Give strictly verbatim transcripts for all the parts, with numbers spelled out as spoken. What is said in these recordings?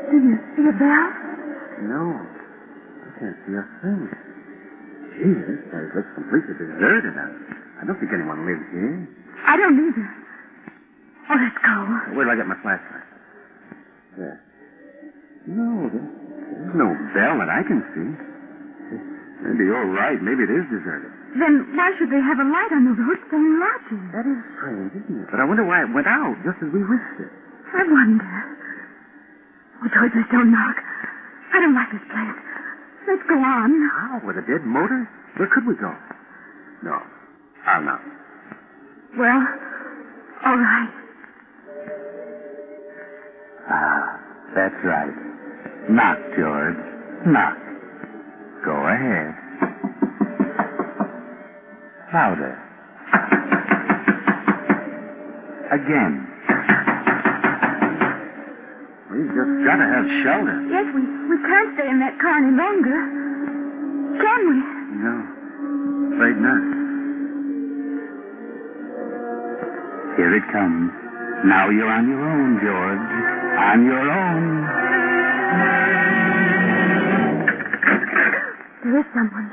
Do you see a bell? No. I can't see a thing. Gee, this place looks completely deserted. I, I don't think anyone lives here. I don't either. Oh, let's go. Where do I get my flashlight? There. No, there, there's no bell that I can see. Maybe you're right. Maybe it is deserted. Then why should they have a light on the road saying lodging? That is strange, isn't it? But I wonder why it went out just as we wished it. I wonder. Oh, George, let's don't knock. I don't like this place. Let's go on. How? With a dead motor? Where could we go? No. I'll not. Well, all right. Ah, that's right. Knock, George. Knock. Go ahead. Louder. Again. We've just got to have shelter. Yes, we, we can't stay in that car any longer. Can we? No. Afraid not. Here it comes. Now you're on your own, George. On your own. There is someone.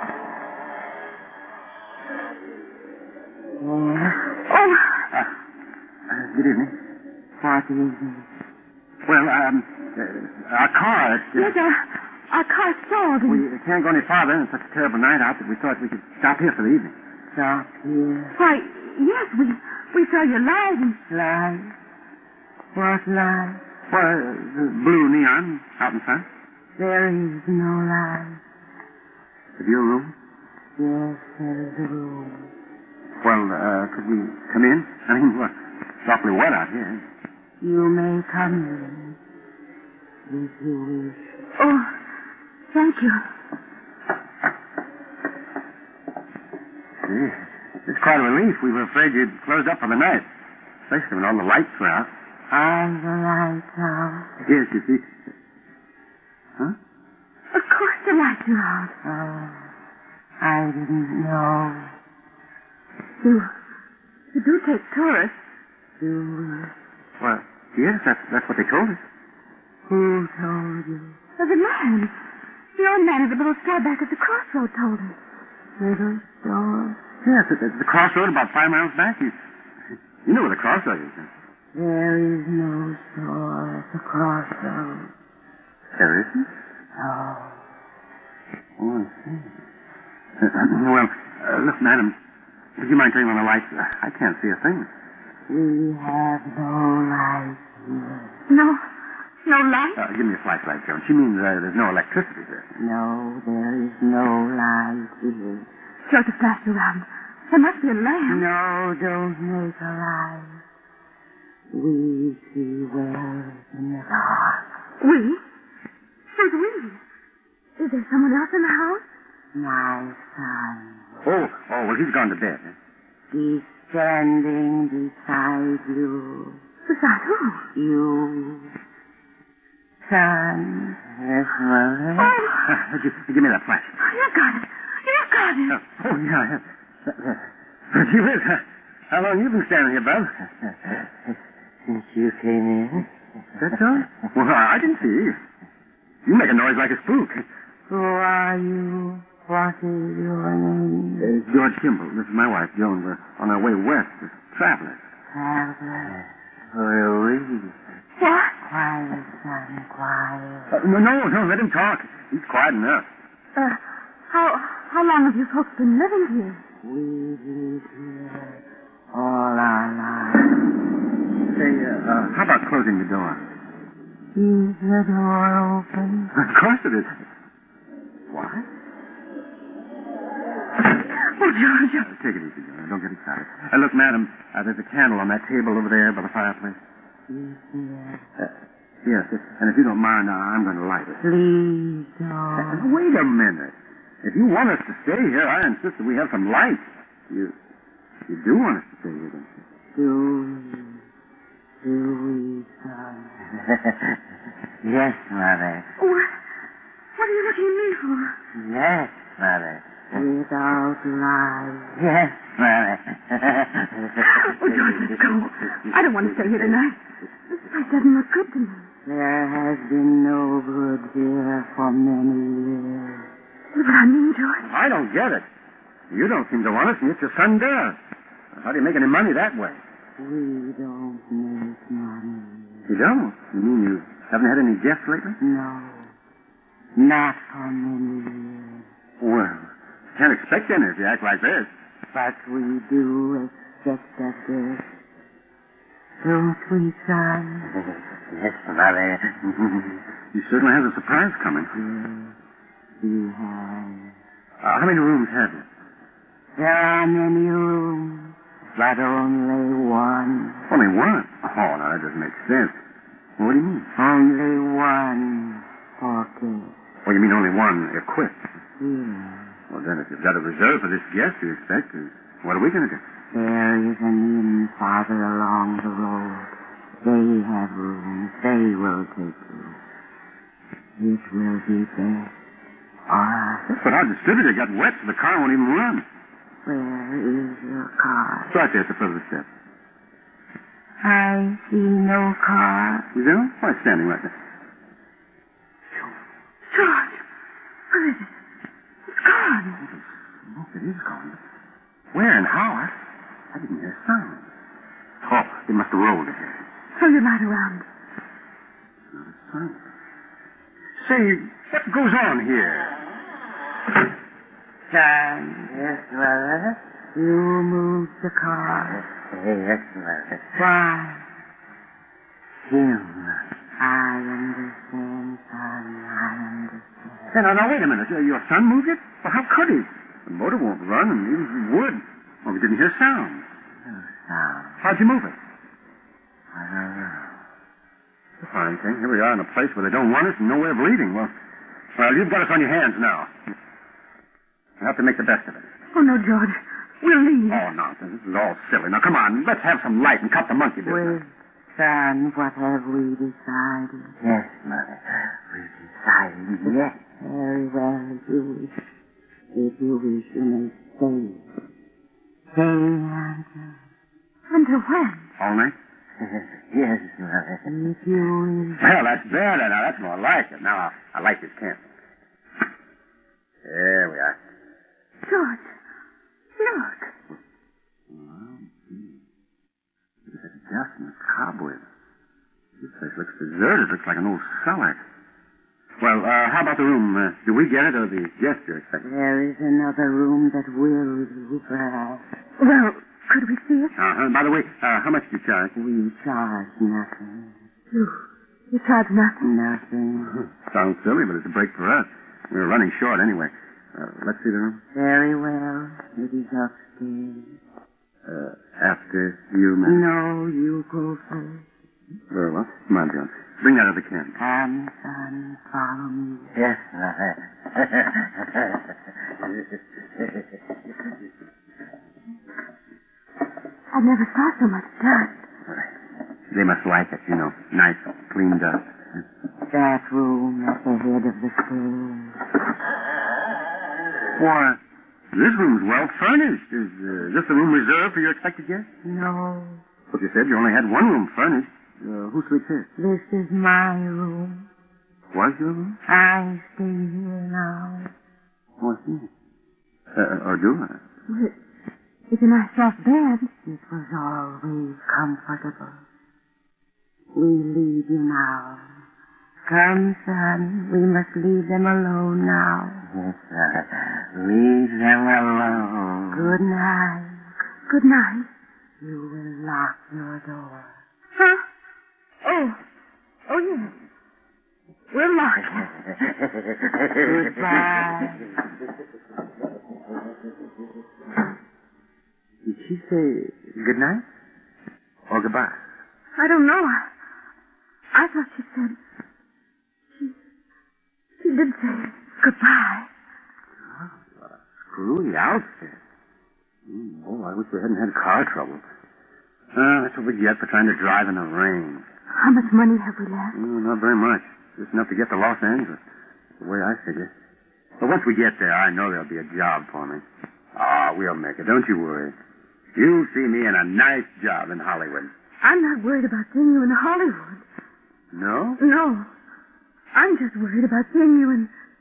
Yeah. Oh. Uh, uh, good evening. What evening? Well, um, uh, our car... It, uh, Yes, our, our car's stalled. we can't go any farther, and it's such a terrible night out that we thought we could stop here for the evening. Stop here? Why, yes, we we saw your light. And... Light? What light? Well, uh, the blue neon out in front. There is no light. Is your room? Yes, there is a room. Well, uh, could we come in? I mean, well, it's awfully wet out here. You may come in, if you wish. Oh, thank you. Gee, it's quite a relief. We were afraid you'd closed up for the night, especially when all the lights were out. Are the lights out? Yes, you see. Huh? Of course the lights are out. Oh, I didn't know. You, you do take tourists. Do we? Well, yes, that's, that's what they told us. Who told you? Oh, the man. The old man at the little store back at the crossroad told us. Little store? Yes, at the, the crossroad about five miles back. You, you know where the crossroad is. Huh? There is no store at the crossroad. There isn't? No. Oh, I see. Uh, well, uh, look, madam, would you mind turning on the lights? I can't see a thing. We have no light here. No, no light? Uh, give me a flashlight, Joan. She means uh, there's no electricity here. No, there is no light here. Throw the flash around. There must be a lamp. No, don't make a light. We see well in the dark. We? Who's we? Is there someone else in the house? My son. Oh, oh, well, he's gone to bed. Huh? He's standing beside you. Beside who? You. Son. Yes, mother. Oh, Uh, give, give me that flash. you got it. You got it. Oh, oh yeah. Uh, uh, gee whiz, uh, how long you been standing here, Bub? Since you came in. That's all? Well, I didn't see you. You make a noise like a spook. Who are you? What is your name? Uh, George Kimball. This is my wife, Joan. We're on our way west as travelers. Traveler. Where are we? What? Quiet, son, quiet. Uh, no, no, no, let him talk. He's quiet enough. Uh, how, how long have you folks been living here? We live here all our lives. Say, uh, uh, how about closing the door? Is the door open? Of course it is. What? Oh, George. Uh, take it easy, Joan. Don't get excited. Uh, look, madam, uh, there's a candle on that table over there by the fireplace. Is there? Uh, yes, and if you don't mind, uh, I'm going to light it. Please Uh, don't. wait a minute. If you want us to stay here, I insist that we have some light. You, you do want us to stay here, don't you? Do we? Do we, son? Yes, mother. What? What are you looking at me for? Yes, mother. Without light. Yes, mother. Oh, George, let's go. I don't want to stay here tonight. This place doesn't look good to me. There has been no good here for many years. But I mean, George. I don't get it. You don't seem to want us, and yet your son does. How do you make any money that way? We don't make money. You don't? You mean you haven't had any guests lately? No. Not for many years. Well, can't expect any if you act like this. But we do expect a guest. Don't we, son? Yes, Mother. You certainly have a surprise coming. Yes, we have. Uh, how many rooms have you? There are many rooms, but only one. Only one? Oh, no, that doesn't make sense. Well, what do you mean? Only one for guests. Oh, you mean only one equipped? Yes. Well, then, if you've got a reserve for this guest you expect, uh, what are we going to do? There is an inn farther along the road. They have rooms. They will take you. It will be best. All right. But our distributor got wet, so the car won't even run. Where is your car? It's right there at the foot of the steps. I see no car. You do? Why, it's standing right there. George. Where is it? It's gone. Smoke, it is gone. Where and how? I, I didn't hear a sound. Oh, they must have rolled it here. Throw your light around. Not a sound. Say, what goes on here? Son, yes, Mother. You moved the car. Yes, Mother. Why? Him. I understand, son. I understand. Hey, now, now, wait a minute. Uh, Your son moved it? Well, how could he? The motor won't run, and even if he would. Well, we didn't hear sound. No sound. How'd you move it? I don't know. The fine thing. Here we are in a place where they don't want us and no way of leaving. Well, well, you've got us on your hands now. You have to make the best of it. Oh, no, George. We'll leave. Oh, nonsense. This is all silly. Now, come on. Let's have some light and cut the monkey business. Well, son, what have we decided? Yes, Mother. We've decided, yes. Very well, if you wish. If you wish, you may stay. Stay until... Until when? All night? Yes, Mother. If you wish. Well, that's better. Now, that's more like it. Now, I like this camp. There we are. George, look. Well, look at the dust and the cobwebs. This place looks deserted. Looks like an old cellar. Well, uh, how about the room? Uh, do we get it or the guest you're expecting? There is another room that will do, perhaps. Well, could we see it? Uh-huh. By the way, uh, how much do you charge? We charge nothing. You, you charge nothing? Nothing. Sounds silly, but it's a break for us. We were running short anyway. Uh, let's see the room. Very well. It is upstairs. Uh, after you, ma'am. No, you go first. Very well. Come on, John. Bring that other can. Come, son, follow me. Yes, Mother. I never saw so much dust. They must like it, you know. Nice, clean dust. That room at the head of the stairs. Why, this room's well furnished. Is uh, this the room reserved for your expected guest? No, But you said you only had one room furnished. Uh, who sleeps here? this is my room. Was your room? I stay here now. Oh, I see. Uh, or do I? Well, it, it's a nice soft bed. It was always comfortable. We leave you now. Come, son, we must leave them alone now. Yes, Mother. Leave them alone. Good night. Good night. You will lock your door. Huh? Oh. Oh, yes. We'll lock it. Goodbye. Did she say good night? Or goodbye? I don't know. I, I thought she said... She... She did say goodbye. Oh, what a screwy outfit. Mm, oh, I wish we hadn't had car trouble. Uh, that's what we get for trying to drive in the rain. How much money have we left? Mm, not very much. Just enough to get to Los Angeles. The way I figure. But once we get there, I know there'll be a job for me. Ah, we'll make it. Don't you worry. You'll see me in a nice job in Hollywood. I'm not worried about seeing you in Hollywood. No? No. I'm just worried about seeing you in